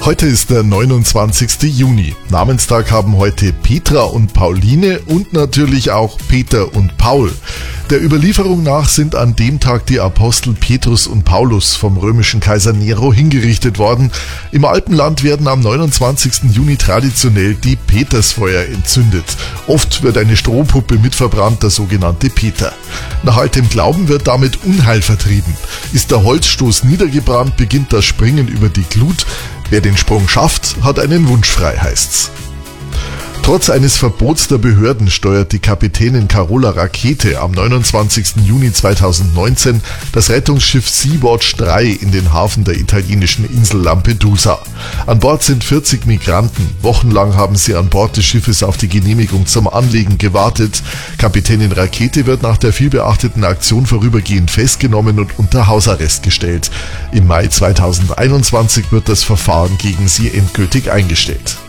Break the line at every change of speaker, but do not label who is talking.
Heute ist der 29. Juni. Namenstag haben heute Petra und Pauline und natürlich auch Peter und Paul. Der Überlieferung nach sind an dem Tag die Apostel Petrus und Paulus vom römischen Kaiser Nero hingerichtet worden. Im Alpenland werden am 29. Juni traditionell die Petersfeuer entzündet. Oft wird eine Strohpuppe mitverbrannt, der sogenannte Peter. Nach altem Glauben wird damit Unheil vertrieben. Ist der Holzstoß niedergebrannt, beginnt das Springen über die Glut. Wer den Sprung schafft, hat einen Wunsch frei, heißt's. Trotz eines Verbots der Behörden steuert die Kapitänin Carola Rackete am 29. Juni 2019 das Rettungsschiff Sea-Watch 3 in den Hafen der italienischen Insel Lampedusa. An Bord sind 40 Migranten. Wochenlang haben sie an Bord des Schiffes auf die Genehmigung zum Anlegen gewartet. Kapitänin Rackete wird nach der vielbeachteten Aktion vorübergehend festgenommen und unter Hausarrest gestellt. Im Mai 2021 wird das Verfahren gegen sie endgültig eingestellt.